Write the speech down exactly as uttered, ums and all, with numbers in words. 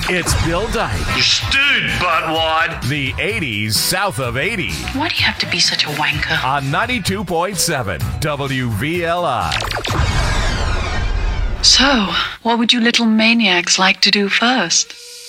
It's Bill Dyke. You stewed, buttwad. The eighties south of eighty. Why do you have to be such a wanker? On ninety-two point seven W V L I. So, what would you little maniacs like to do first?